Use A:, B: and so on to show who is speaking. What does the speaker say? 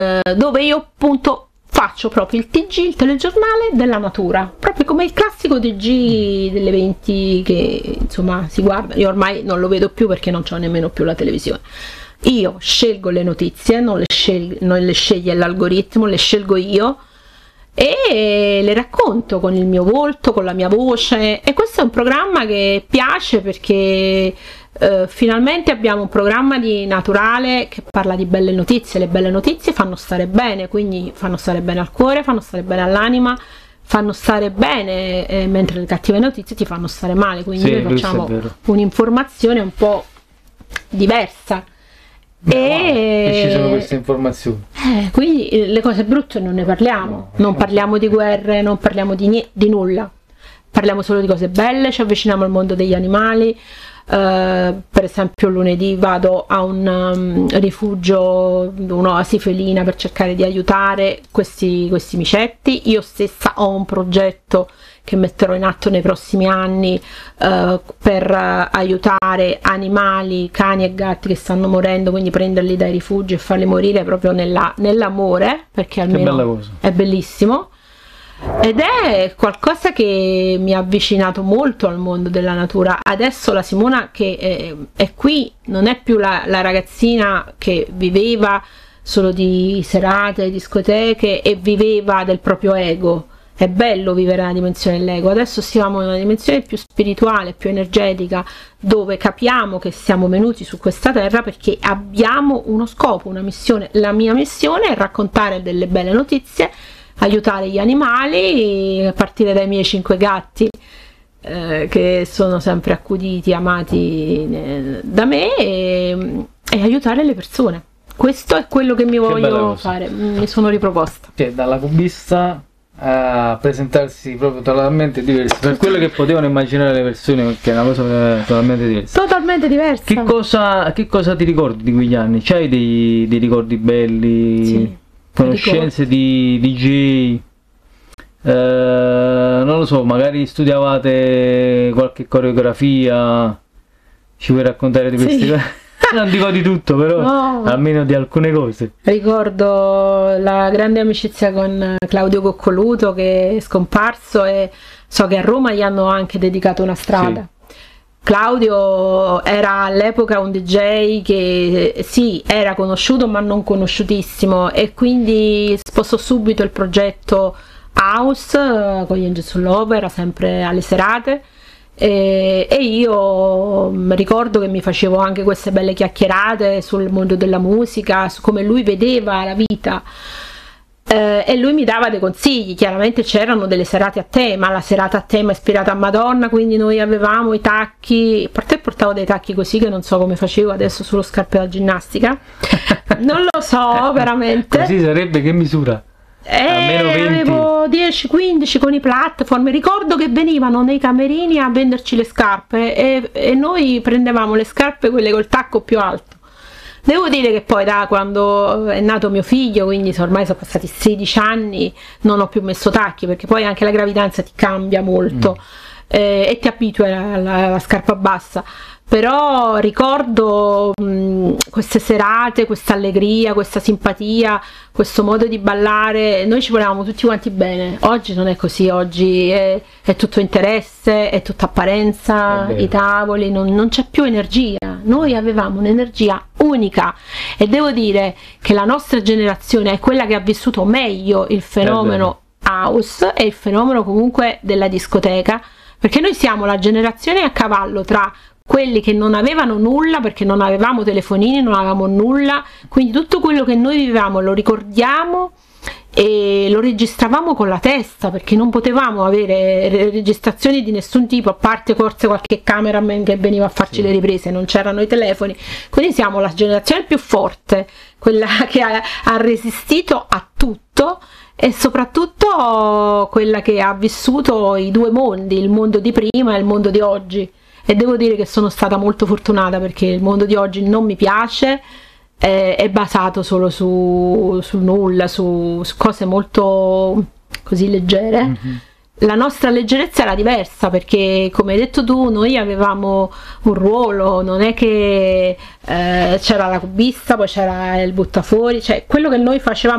A: dove io appunto faccio proprio il TG, il telegiornale della natura, proprio come il classico TG delle 20 che insomma si guarda. Io ormai non lo vedo più perché non c'ho nemmeno più la televisione. Io scelgo le notizie, non le sceglie l'algoritmo, le scelgo io e le racconto con il mio volto, con la mia voce, e questo è un programma che piace perché finalmente abbiamo un programma di naturale che parla di belle notizie. Le belle notizie fanno stare bene, quindi fanno stare bene al cuore, fanno stare bene all'anima, fanno stare bene, mentre le cattive notizie ti fanno stare male, quindi
B: sì,
A: noi facciamo un'informazione un po' diversa.
B: E ci sono queste informazioni,
A: quindi le cose brutte non ne parliamo, non parliamo di guerre, non parliamo di nulla, parliamo solo di cose belle, ci avviciniamo al mondo degli animali. Per esempio lunedì vado a un rifugio, un'oasi felina, per cercare di aiutare questi micetti. Io stessa ho un progetto che metterò in atto nei prossimi anni per aiutare animali, cani e gatti che stanno morendo, quindi prenderli dai rifugi e farli morire proprio nell'amore, perché almeno è bellissimo. Ed è qualcosa che mi ha avvicinato molto al mondo della natura. Adesso la Simona che è qui non è più la ragazzina che viveva solo di serate, discoteche e viveva del proprio ego. È bello vivere una dimensione dell'ego. Adesso siamo in una dimensione più spirituale, più energetica, dove capiamo che siamo venuti su questa terra perché abbiamo uno scopo, una missione. La mia missione è raccontare delle belle notizie, aiutare gli animali, a partire dai miei 5 gatti che sono sempre accuditi, amati da me, e aiutare le persone. Questo è quello che mi voglio fare, mi sono riproposta.
B: Cioè, dalla cubista a presentarsi proprio totalmente diversi, per quello che potevano immaginare le persone, perché è una cosa totalmente diversa.
A: Totalmente diversa.
B: Che cosa ti ricordi di quegli anni? C'hai dei ricordi belli?
A: Sì.
B: Conoscenze di DJ, non lo so, magari studiavate qualche coreografia, ci vuoi raccontare di queste cose? Non dico di tutto, però no, almeno di alcune cose.
A: Ricordo la grande amicizia con Claudio Coccoluto, che è scomparso, e so che a Roma gli hanno anche dedicato una strada. Sì. Claudio era all'epoca un DJ che sì, era conosciuto ma non conosciutissimo, e quindi spostò subito il progetto House con gli Angels sull'Opera, sempre alle serate, e io ricordo che mi facevo anche queste belle chiacchierate sul mondo della musica, su come lui vedeva la vita. E lui mi dava dei consigli. Chiaramente c'erano delle serate a tema, la serata a tema ispirata a Madonna, quindi noi avevamo i tacchi, portavo dei tacchi così che non so come facevo adesso sullo scarpe da ginnastica, non lo so veramente.
B: Così sarebbe che misura? Almeno 20.
A: Avevo 10-15 con i platform. Ricordo che venivano nei camerini a venderci le scarpe e noi prendevamo le scarpe, quelle col tacco più alto. Devo dire che poi da quando è nato mio figlio, quindi ormai sono passati 16 anni, non ho più messo tacchi, perché poi anche la gravidanza ti cambia molto e ti abitui alla scarpa bassa. Però ricordo queste serate, questa allegria, questa simpatia, questo modo di ballare. Noi ci volevamo tutti quanti bene. Oggi non è così, oggi è tutto interesse, è tutta apparenza, i tavoli, non c'è più energia. Noi avevamo un'energia unica, e devo dire che la nostra generazione è quella che ha vissuto meglio il fenomeno house e il fenomeno comunque della discoteca, perché noi siamo la generazione a cavallo tra quelli che non avevano nulla, perché non avevamo telefonini, non avevamo nulla, quindi tutto quello che noi vivevamo lo ricordiamo e lo registravamo con la testa, perché non potevamo avere registrazioni di nessun tipo, a parte forse qualche cameraman che veniva a farci le riprese, non c'erano i telefoni. Quindi siamo la generazione più forte, quella che ha resistito a tutto, e soprattutto quella che ha vissuto i due mondi, il mondo di prima e il mondo di oggi. E devo dire che sono stata molto fortunata, perché il mondo di oggi non mi piace, è basato solo sul nulla, su cose molto così leggere. La nostra leggerezza era diversa, perché come hai detto tu, noi avevamo un ruolo, non è che c'era la cubista, poi c'era il buttafuori, cioè quello che noi facevamo